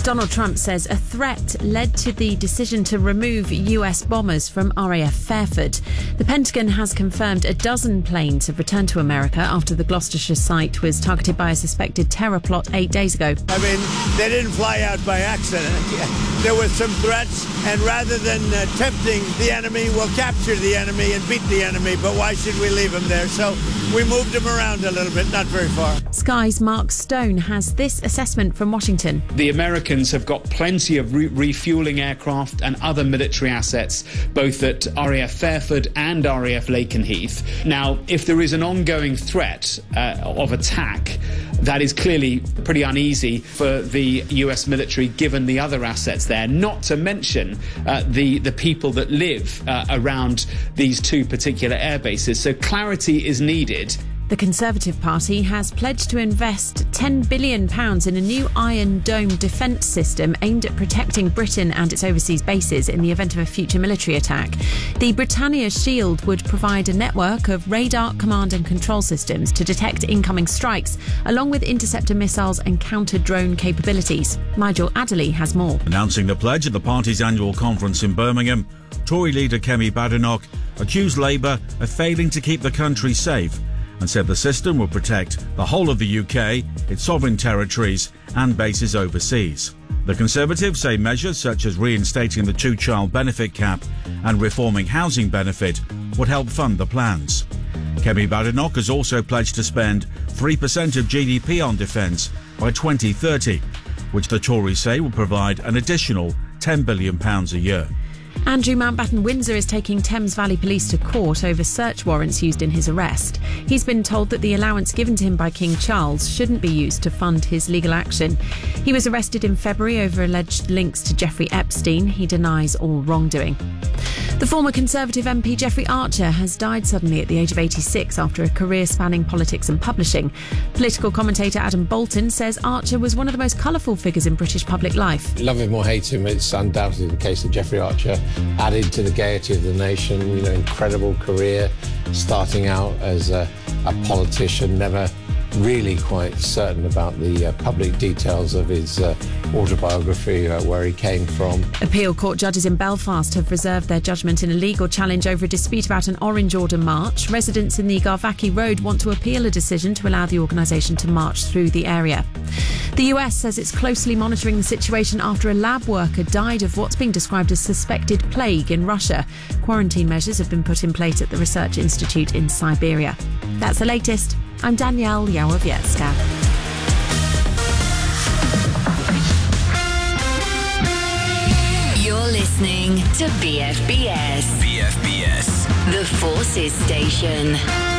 Donald Trump says a threat led to the decision to remove US bombers from RAF Fairford. The Pentagon has confirmed a dozen planes have returned to America after the Gloucestershire site was targeted by a suspected terror plot 8 days ago. I mean, they didn't fly out by accident. There were some threats, and rather than tempting the enemy, we'll capture the enemy and beat the enemy, but why should we leave them there? So we moved them around a little bit, not very far. Sky's Mark Stone has this assessment from Washington. The Americans have got plenty of refueling aircraft and other military assets, both at RAF Fairford and RAF Lakenheath. Now, if there is an ongoing threat of attack, that is clearly pretty uneasy for the US military, given the other assets there, not to mention the people that live around these two particular air bases. So clarity is needed. The Conservative Party has pledged to invest £10 billion in a new Iron Dome defence system aimed at protecting Britain and its overseas bases in the event of a future military attack. The Britannia Shield would provide a network of radar, command and control systems to detect incoming strikes, along with interceptor missiles and counter-drone capabilities. Nigel Adderley has more. Announcing the pledge at the party's annual conference in Birmingham, Tory leader Kemi Badenoch accused Labour of failing to keep the country safe and said the system will protect the whole of the UK, its sovereign territories and bases overseas. The Conservatives say measures such as reinstating the two-child benefit cap and reforming housing benefit would help fund the plans. Kemi Badenoch has also pledged to spend 3% of GDP on defence by 2030, which the Tories say will provide an additional £10 billion a year. Andrew Mountbatten-Windsor is taking Thames Valley Police to court over search warrants used in his arrest. He's been told that the allowance given to him by King Charles shouldn't be used to fund his legal action. He was arrested in February over alleged links to Jeffrey Epstein. He denies all wrongdoing. The former Conservative MP Jeffrey Archer has died suddenly at the age of 86 after a career spanning politics and publishing. Political commentator Adam Bolton says Archer was one of the most colourful figures in British public life. Love him or hate him, it's undoubtedly the case that Jeffrey Archer added to the gaiety of the nation. Incredible career, starting out as a politician, never really quite certain about the public details of his autobiography, where he came from. Appeal court judges in Belfast have reserved their judgment in a legal challenge over a dispute about an Orange Order march. Residents in the Garvaki Road want to appeal a decision to allow the organisation to march through the area. The US says it's closely monitoring the situation after a lab worker died of what's being described as suspected plague in Russia. Quarantine measures have been put in place at the research institute in Siberia. That's the latest. I'm Danielle Yałowiecka. You're listening to BFBS. BFBS. The Forces Station.